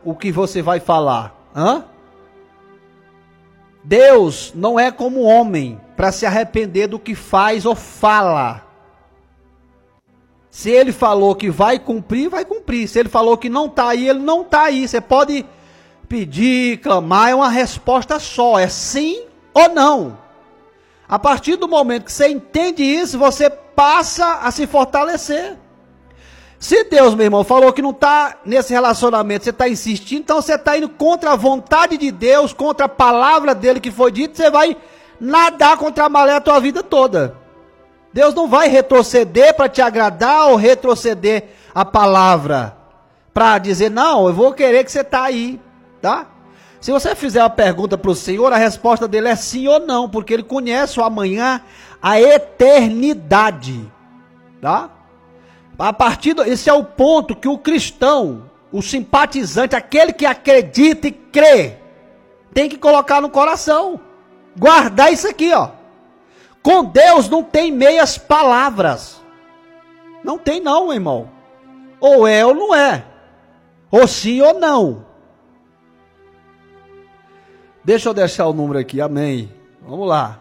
o que você vai falar. Deus não é como homem para se arrepender do que faz ou fala. Se ele falou que vai cumprir, vai cumprir. Se ele falou que não está aí, ele não está aí. Você pode pedir, clamar, é uma resposta só, é sim ou não. A partir do momento que você entende isso, você passa a se fortalecer. Se Deus, meu irmão, falou que não está nesse relacionamento, você está insistindo, então você está indo contra a vontade de Deus, contra a palavra dele que foi dita, você vai nadar contra a maré a tua vida toda. Deus não vai retroceder para te agradar ou retroceder a palavra para dizer, não, eu vou querer que você está aí, tá? Se você fizer uma pergunta para o Senhor, a resposta dele é sim ou não, porque ele conhece o amanhã, a eternidade, tá? A partir esse é o ponto que o cristão, o simpatizante, aquele que acredita e crê, tem que colocar no coração, guardar isso aqui, ó. Com Deus não tem meias palavras, não tem não, irmão, ou é ou não é, ou sim ou não. Deixa eu deixar o número aqui, amém, vamos lá,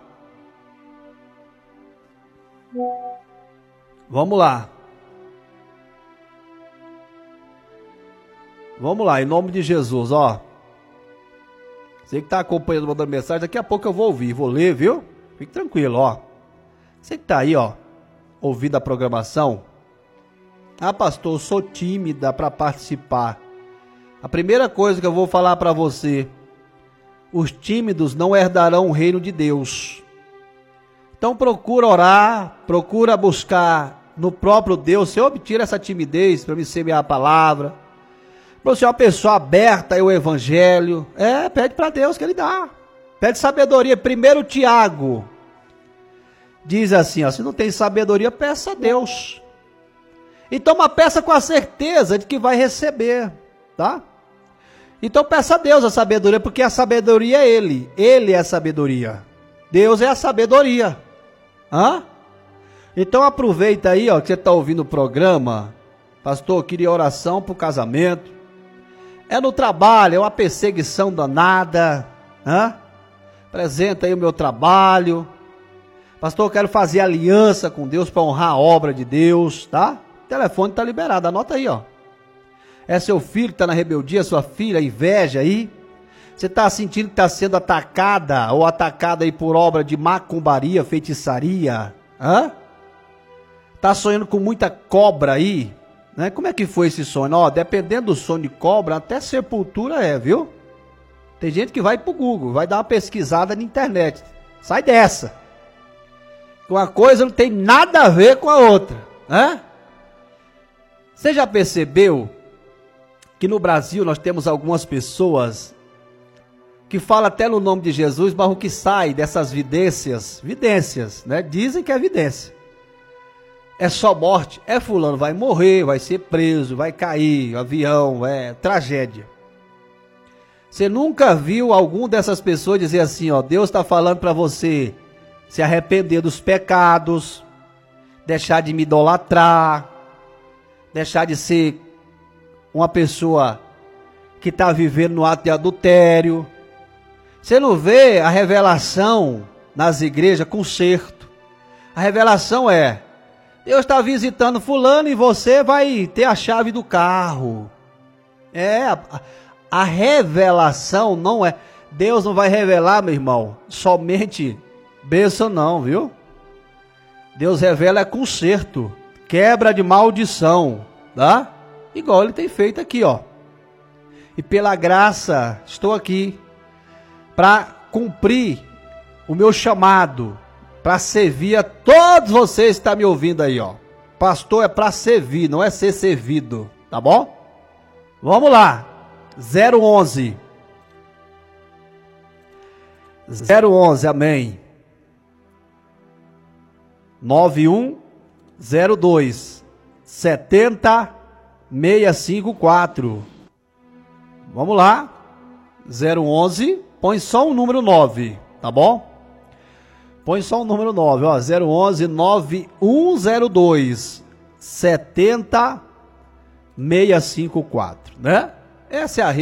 vamos lá, em nome de Jesus, ó, você que está acompanhando, mandando mensagem, daqui a pouco eu vou ouvir, vou ler, viu? Fique tranquilo, ó. Você que está aí, ó, ouvindo a programação. Ah, pastor, eu sou tímida para participar. A primeira coisa que eu vou falar para você: os tímidos não herdarão o reino de Deus. Então procura orar, procura buscar no próprio Deus. Senhor, me tira essa timidez para me semear a palavra. Para ser uma pessoa aberta ao evangelho. Pede para Deus que ele dá. Pede sabedoria. 1 Tiago diz assim, ó, se não tem sabedoria, peça a Deus. Então, uma peça com a certeza de que vai receber, tá? Então, peça a Deus a sabedoria, porque a sabedoria é Ele. Ele é a sabedoria. Deus é a sabedoria. Então, aproveita aí, ó, que você está ouvindo o programa. Pastor, eu queria oração para o casamento. É no trabalho, é uma perseguição danada, apresenta aí o meu trabalho. Pastor, eu quero fazer aliança com Deus para honrar a obra de Deus, tá? O telefone está liberado, anota aí, ó. É seu filho que está na rebeldia, sua filha, inveja aí. Você está sentindo que está sendo atacada ou atacada aí por obra de macumbaria, feitiçaria, Está sonhando com muita cobra aí, né? Como é que foi esse sonho? Ó, dependendo do sonho de cobra, até sepultura viu? Tem gente que vai pro Google, vai dar uma pesquisada na internet. Sai dessa. Uma coisa não tem nada a ver com a outra, Você já percebeu que no Brasil nós temos algumas pessoas que falam até no nome de Jesus, mas o que sai dessas vidências, né? Dizem que é vidência. É só morte, fulano vai morrer, vai ser preso, vai cair, avião, tragédia. Você nunca viu algum dessas pessoas dizer assim, ó, Deus está falando para você se arrepender dos pecados, deixar de me idolatrar, deixar de ser uma pessoa que está vivendo no ato de adultério. Você não vê a revelação nas igrejas, conserto. A revelação é, Deus está visitando fulano e você vai ter a chave do carro. A revelação não é... Deus não vai revelar, meu irmão, somente bênção não, viu? Deus revela conserto, quebra de maldição, tá? Igual ele tem feito aqui, ó. E pela graça, estou aqui para cumprir o meu chamado, para servir a todos vocês que estão me ouvindo aí, ó. Pastor é para servir, não é ser servido, tá bom? Vamos lá. 011, amém. 9102 70654. Vamos lá. 011, põe só o número 9, tá bom? Põe só o número 9, ó, 011 9102 70654, né? Essa é a rede.